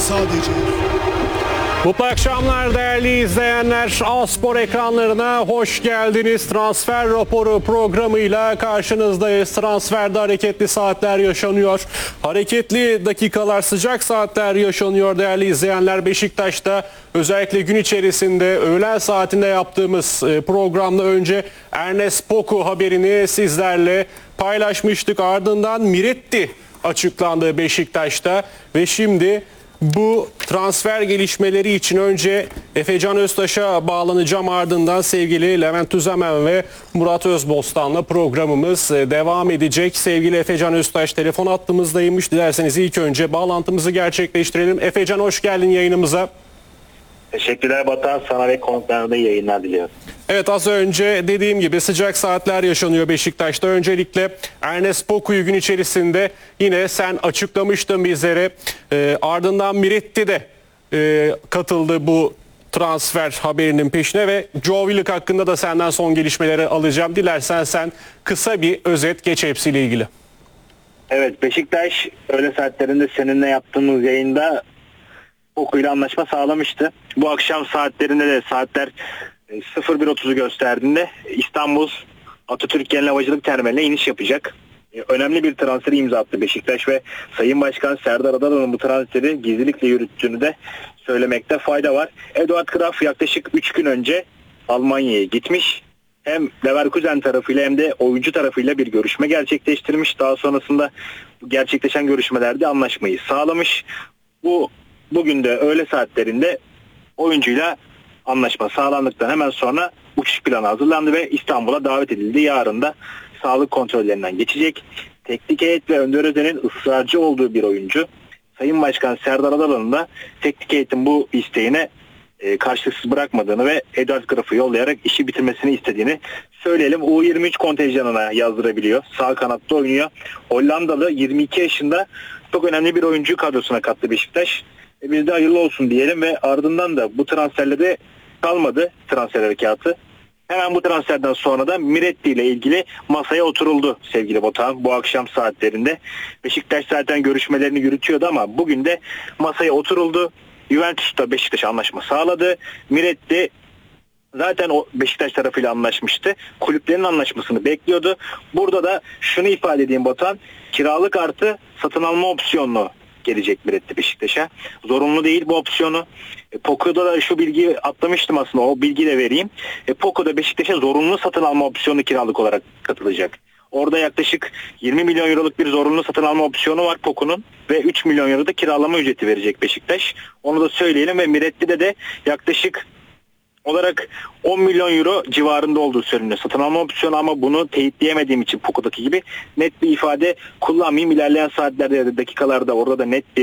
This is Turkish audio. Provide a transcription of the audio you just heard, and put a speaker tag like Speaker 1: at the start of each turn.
Speaker 1: sadece.
Speaker 2: Mutlu akşamlar değerli izleyenler. A-Spor ekranlarına hoş geldiniz. Transfer raporu programıyla karşınızdayız. Transferde hareketli saatler yaşanıyor. Hareketli dakikalar, sıcak saatler yaşanıyor değerli izleyenler. Beşiktaş'ta özellikle gün içerisinde öğlen saatinde yaptığımız programda önce Ernest Poku haberini sizlerle paylaşmıştık. Ardından Miretti açıklandı Beşiktaş'ta ve şimdi bu transfer gelişmeleri için önce Efecan Öztaş'a bağlanacağım, ardından sevgili Levent Tüzemen ve Murat Özbostan'la programımız devam edecek. Sevgili Efecan Öztaş telefon hattımızdaymış. Dilerseniz ilk önce bağlantımızı gerçekleştirelim. Efecan hoş geldin yayınımıza.
Speaker 3: Teşekkürler Batuhan, sana ve konuklarına iyi yayınlar diliyorum.
Speaker 2: Evet, az önce dediğim gibi sıcak saatler yaşanıyor Beşiktaş'ta. Öncelikle Ernest Poku'yu gün içerisinde yine sen açıklamıştın bizlere. Ardından Miretti de katıldı bu transfer haberinin peşine ve Joe Willock hakkında da senden son gelişmeleri alacağım. Dilersen sen kısa bir özet geç hepsiyle ilgili.
Speaker 3: Evet, Beşiktaş öğle saatlerinde seninle yaptığımız yayında Poku'yla anlaşma sağlamıştı. Bu akşam saatlerinde de saatler 01.30'u gösterdiğinde İstanbul Atatürk Genel Havacılık Terminaline iniş yapacak. Önemli bir transferi imza attı Beşiktaş ve Sayın Başkan Serdar Adalı'nın bu transferi gizlilikle yürüttüğünü de söylemekte fayda var. Eduard Graf yaklaşık 3 gün önce Almanya'ya gitmiş. Hem Leverkusen tarafıyla hem de oyuncu tarafıyla bir görüşme gerçekleştirmiş. Daha sonrasında gerçekleşen görüşmelerde anlaşmayı sağlamış. Bugün de öğle saatlerinde oyuncuyla anlaşma sağlandıktan hemen sonra uçuş planı hazırlandı ve İstanbul'a davet edildi. Yarın da sağlık kontrollerinden geçecek. Teknik heyet ve Önder Özen'in ısrarcı olduğu bir oyuncu. Sayın Başkan Serdar Adalı'nın da teknik heyetin bu isteğine karşılıksız bırakmadığını ve Eduard Graf'ı yollayarak işi bitirmesini istediğini söyleyelim. U23 kontenjanına yazdırabiliyor. Sağ kanatta oynuyor. Hollandalı 22 yaşında çok önemli bir oyuncu kadrosuna kattı Beşiktaş. Biz de hayırlı olsun diyelim ve ardından da bu transferle de kalmadı transfer harekatı. Hemen bu transferden sonra da Miretti ile ilgili masaya oturuldu sevgili Batuhan bu akşam saatlerinde. Beşiktaş zaten görüşmelerini yürütüyordu ama bugün de masaya oturuldu. Juventus'ta Beşiktaş anlaşma sağladı. Miretti zaten o Beşiktaş tarafıyla anlaşmıştı. Kulüplerin anlaşmasını bekliyordu. Burada da şunu ifade edeyim Batuhan. Kiralık artı satın alma opsiyonlu gelecek Miretti Beşiktaş'a. Zorunlu değil bu opsiyonu. Poku'da da şu bilgiyi atlamıştım aslında, o bilgiyi de vereyim. Poku'da Beşiktaş'a zorunlu satın alma opsiyonu kiralık olarak katılacak. Orada yaklaşık 20 milyon euroluk bir zorunlu satın alma opsiyonu var Poku'nun ve 3 milyon euro da kiralama ücreti verecek Beşiktaş. Onu da söyleyelim ve Miretti'de de yaklaşık olarak 10 milyon euro civarında olduğu söyleniyor satın alma opsiyonu, ama bunu teyitleyemediğim için Poku'daki gibi net bir ifade kullanmayayım. İlerleyen saatlerde ya da dakikalarda orada da net bir